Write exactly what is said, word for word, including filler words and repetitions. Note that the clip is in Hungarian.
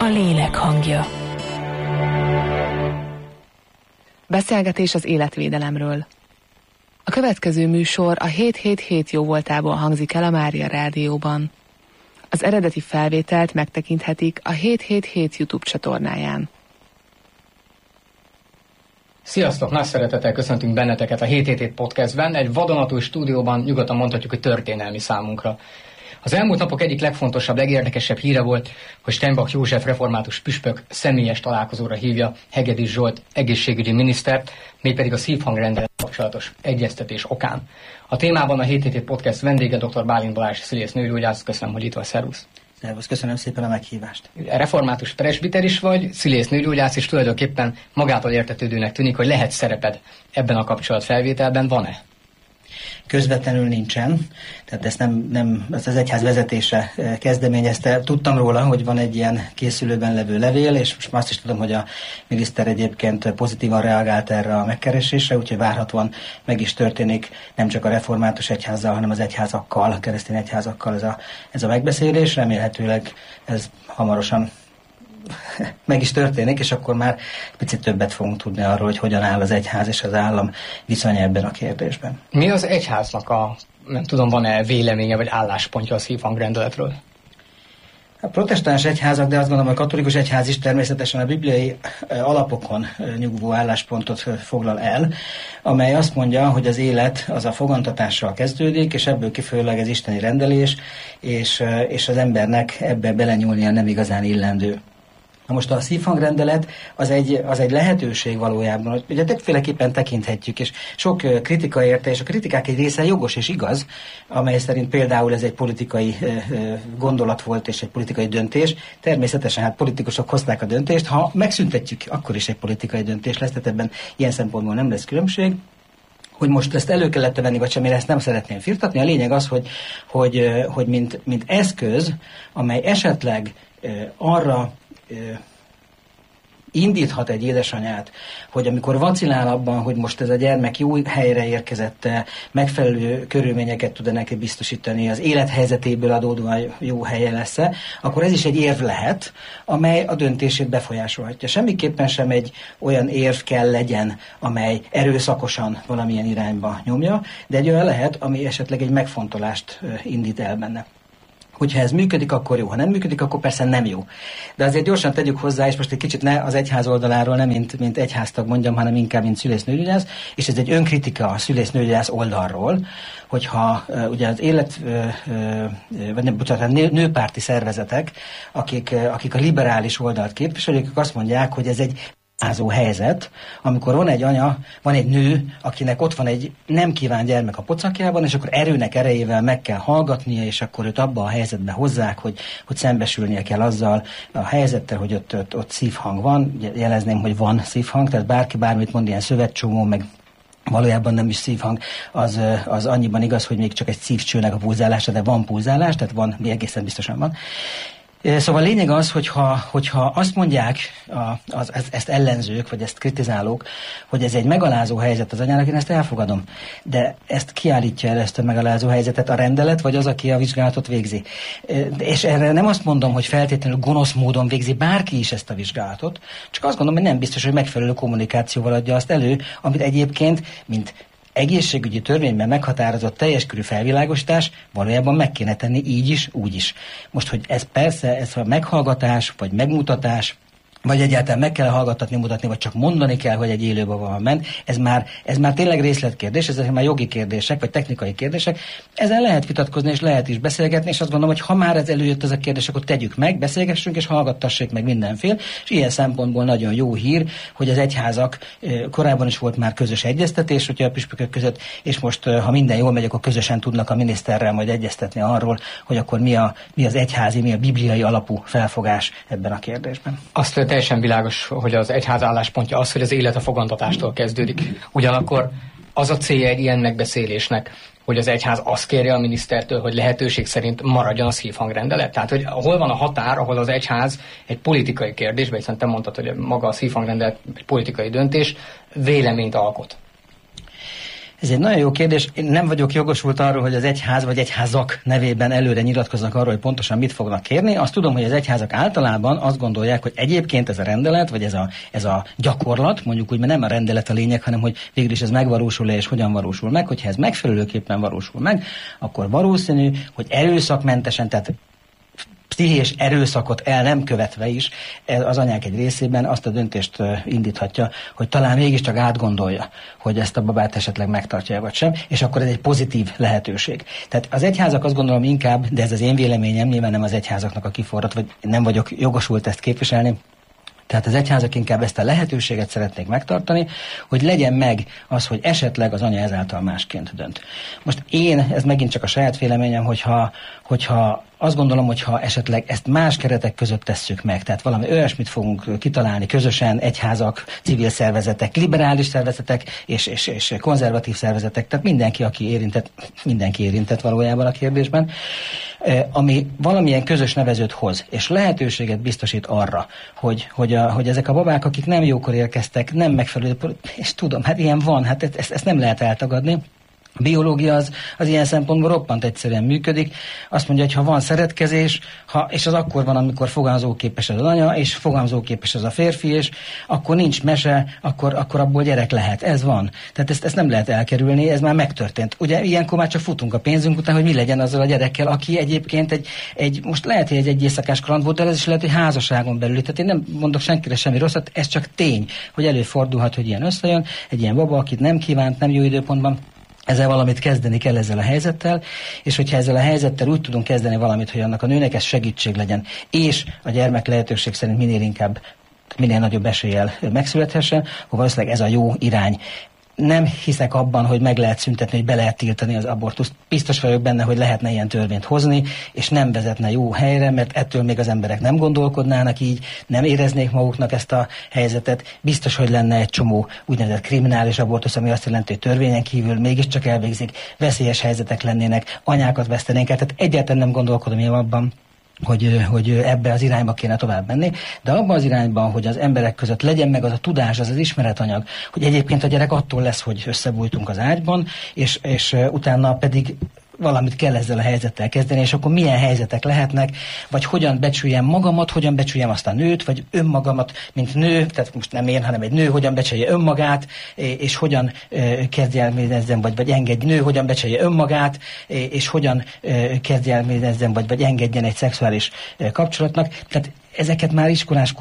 lélek hangja. Beszélgetés az életvédelemről. A következő műsor a hét hét hét jóvoltából hangzik el a Mária Rádióban. Az eredeti felvételt megtekinthetik a hét hét hét YouTube csatornáján. Sziasztok! Nagy szeretettel köszöntünk benneteket a hét hét hét podcastben. Egy vadonatúj stúdióban nyugodtan mondhatjuk, hogy történelmi számunkra. Az elmúlt napok egyik legfontosabb, legérdekesebb híre volt, hogy Steinbach József református püspök személyes találkozóra hívja Hegedűs Zsolt egészségügyi minisztert, mégpedig a szívhangrendelettel kapcsolatos egyeztetés okán. A témában a hét hét hét podcast vendége dr. Bálint Balázs, szülész nőgyógyász. Köszönöm, hogy itt vagy, szervusz! Szervusz, köszönöm szépen a meghívást. Református presbiter is vagy, szülész nőgyógyász, és tulajdonképpen magától értetődőnek tűnik, hogy lehet szereped ebben a kapcsolatfelvételben, van-e? Közvetlenül nincsen, tehát ezt nem, nem ezt az egyház vezetése kezdeményezte. Tudtam róla, hogy van egy ilyen készülőben levő levél, és most azt is tudom, hogy a miniszter egyébként pozitívan reagált erre a megkeresésre, úgyhogy várhatóan meg is történik nem csak a református egyházzal, hanem az egyházakkal, a keresztény egyházakkal ez a, ez a megbeszélés. Remélhetőleg ez hamarosan meg is történik, és akkor már picit többet fogunk tudni arról, hogy hogyan áll az egyház és az állam viszonya ebben a kérdésben. Mi az egyháznak a, nem tudom, van-e véleménye vagy álláspontja a szívhangrendeletről? A protestáns egyházak, de azt gondolom, a katolikus egyház is természetesen a bibliai alapokon nyugvó álláspontot foglal el, amely azt mondja, hogy az élet az a fogantatással kezdődik, és ebből kifolyólag ez isteni rendelés, és, és az embernek ebbe belenyúlnia nem igazán illendő. Na most a szívhangrendelet az egy, az egy lehetőség valójában, hogy ugye többféleképpen tekinthetjük, és sok kritika érte, és a kritikák egy része jogos és igaz, amely szerint például ez egy politikai gondolat volt, és egy politikai döntés. Természetesen hát politikusok hozták a döntést, ha megszüntetjük, akkor is egy politikai döntés lesz, tehát ebben ilyen szempontból nem lesz különbség. Hogy most ezt elő kellett venni, vagy sem, én ezt nem szeretném firtatni. A lényeg az, hogy, hogy, hogy mint, mint eszköz, amely esetleg arra indíthat egy édesanyát, hogy amikor vacilál abban, hogy most ez a gyermek jó helyre érkezett, megfelelő körülményeket tud neki biztosítani, az élethelyzetéből adódóan jó helye lesz-e, akkor ez is egy érv lehet, amely a döntését befolyásolhatja. Semmiképpen sem egy olyan érv kell legyen, amely erőszakosan valamilyen irányba nyomja, de egy olyan lehet, ami esetleg egy megfontolást indít el benne. Hogyha ez működik, akkor jó. Ha nem működik, akkor persze nem jó. De azért gyorsan tegyük hozzá, és most egy kicsit ne az egyház oldaláról, nem mint, mint egyháztag mondjam, hanem inkább mint szülésznőgyógyász, és ez egy önkritika a szülésznőgyógyász oldalról, hogyha uh, ugye az élet, uh, uh, vagy nem, bocsánat, nő, nőpárti szervezetek, akik, uh, akik a liberális oldalt képviselik, azt mondják, hogy ez egy ázó helyzet, amikor van egy anya, van egy nő, akinek ott van egy nem kívánt gyermek a pocakjában, és akkor erőnek erejével meg kell hallgatnia, és akkor őt abba a helyzetbe hozzák, hogy, hogy szembesülnie kell azzal a helyzettel, hogy ott, ott, ott szívhang van. Jelezném, hogy van szívhang, tehát bárki bármit mond, ilyen szövetcsomó, meg valójában nem is szívhang, az, az annyiban igaz, hogy még csak egy szívcsőnek a pulzálása, de van pulzálás, tehát van, egészen biztosan van. Szóval a lényeg az, hogyha, hogyha azt mondják a, az, ezt ellenzők, vagy ezt kritizálók, hogy ez egy megalázó helyzet az anyának, én ezt elfogadom. De ezt kiállítja el, ezt a megalázó helyzetet a rendelet, vagy az, aki a vizsgálatot végzi. És erre nem azt mondom, hogy feltétlenül gonosz módon végzi bárki is ezt a vizsgálatot, csak azt gondolom, hogy nem biztos, hogy megfelelő kommunikációval adja azt elő, amit egyébként, mint egészségügyi törvényben meghatározott teljes körű felvilágosítás valójában meg kéne tenni így is, úgy is. Most, hogy ez persze, ez a meghallgatás, vagy megmutatás, vagy egyáltalán meg kell hallgattatni, mutatni, vagy csak mondani kell, hogy egy élőben van ment, ez már, ez már tényleg részletkérdés, ezek már jogi kérdések, vagy technikai kérdések. Ezen lehet vitatkozni, és lehet is beszélgetni, és azt gondolom, hogy ha már ez előjött ez a kérdés, akkor tegyük meg, beszélgessünk, és hallgattassék meg mindenfél, és ilyen szempontból nagyon jó hír, hogy az egyházak, korábban is volt már közös egyeztetés, hogyha a püspökök között, és most, ha minden jól megy, akkor közösen tudnak a miniszterrel majd egyeztetni arról, hogy akkor mi, a, mi az egyházi, mi a bibliai alapú felfogás ebben a kérdésben. Azt teljesen világos, hogy az egyház álláspontja az, hogy az élet a fogantatástól kezdődik. Ugyanakkor az a célja egy ilyen megbeszélésnek, hogy az egyház azt kérje a minisztertől, hogy lehetőség szerint maradjon a szívhangrendelet. Tehát, hogy hol van a határ, ahol az egyház egy politikai kérdésben, hiszen te mondtad, hogy maga a szívhangrendelet egy politikai döntés, véleményt alkot. Ez egy nagyon jó kérdés. Én nem vagyok jogosult arról, hogy az egyház vagy egyházak nevében előre nyilatkoznak arról, hogy pontosan mit fognak kérni. Azt tudom, hogy az egyházak általában azt gondolják, hogy egyébként ez a rendelet, vagy ez a, ez a gyakorlat, mondjuk úgy, mert nem a rendelet a lényeg, hanem hogy végül is ez megvalósul-e és hogyan valósul meg, hogyha ez megfelelőképpen valósul meg, akkor valószínű, hogy erőszakmentesen, tehát pszichés erőszakot el nem követve is az anyák egy részében azt a döntést indíthatja, hogy talán mégiscsak átgondolja, hogy ezt a babát esetleg megtartja vagy sem, és akkor ez egy pozitív lehetőség. Tehát az egyházak azt gondolom inkább, de ez az én véleményem, nyilván nem az egyházaknak a kiforrat, vagy nem vagyok jogosult ezt képviselni, tehát az egyházak inkább ezt a lehetőséget szeretnék megtartani, hogy legyen meg az, hogy esetleg az anya ezáltal másként dönt. Most én, ez megint csak a saját véleményem, hogyha, hogyha azt gondolom, hogy ha esetleg ezt más keretek között tesszük meg, tehát valami olyasmit fogunk kitalálni közösen, egyházak, civil szervezetek, liberális szervezetek és, és, és konzervatív szervezetek, tehát mindenki, aki érintett, mindenki érintett valójában a kérdésben, ami valamilyen közös nevezőt hoz, és lehetőséget biztosít arra, hogy, hogy, a, hogy ezek a babák, akik nem jókor érkeztek, nem megfelelő, és tudom, hát ilyen van, hát ezt, ezt nem lehet eltagadni. A biológia az, az ilyen szempontból roppant egyszerűen működik. Azt mondja, hogy ha van szeretkezés, ha, és az akkor van, amikor fogalmazóképes az anya, és fogalmazóképes az a férfi, és akkor nincs mese, akkor, akkor abból gyerek lehet. Ez van. Tehát ezt, ezt nem lehet elkerülni, ez már megtörtént. Ugye ilyenkor már csak futunk a pénzünk után, hogy mi legyen azzal a gyerekkel, aki egyébként egy, egy most lehet, hogy egy egy éjszakás kaland volt, de ez is lehet, hogy házasságon belül. Tehát én nem mondok senkire semmi rosszat, ez csak tény, hogy előfordulhat, hogy ilyen összejön, egy ilyen baba, akit nem kívánt, nem jó időpontban. Ezzel valamit kezdeni kell ezzel a helyzettel, és hogyha ezzel a helyzettel úgy tudunk kezdeni valamit, hogy annak a nőnek ez segítség legyen, és a gyermek lehetőség szerint minél inkább, minél nagyobb eséllyel megszülethessen, akkor valószínűleg ez a jó irány. Nem hiszek abban, hogy meg lehet szüntetni, hogy be lehet tiltani az abortuszt. Biztos vagyok benne, hogy lehetne ilyen törvényt hozni, és nem vezetne jó helyre, mert ettől még az emberek nem gondolkodnának így, nem éreznék maguknak ezt a helyzetet. Biztos, hogy lenne egy csomó úgynevezett kriminális abortusz, ami azt jelenti, hogy törvényen kívül mégiscsak elvégzik, veszélyes helyzetek lennének, anyákat vesztenénk el. Tehát egyáltalán nem gondolkodom én abban, Hogy, hogy ebbe az irányba kéne tovább menni, de abban az irányban, hogy az emberek között legyen meg az a tudás, az az ismeretanyag, hogy egyébként a gyerek attól lesz, hogy összebújtunk az ágyban, és, és utána pedig valamit kell ezzel a helyzettel kezdeni, és akkor milyen helyzetek lehetnek, vagy hogyan becsüljem magamat, hogyan becsüljem azt a nőt, vagy önmagamat, mint nő, tehát most nem én, hanem egy nő, hogyan becsülje önmagát, és hogyan kezdjelmézzen, vagy, vagy engedj nő, hogyan becsülje önmagát, és hogyan kezdjelmézzen, vagy, vagy engedjen egy szexuális kapcsolatnak. Tehát ezeket már iskolás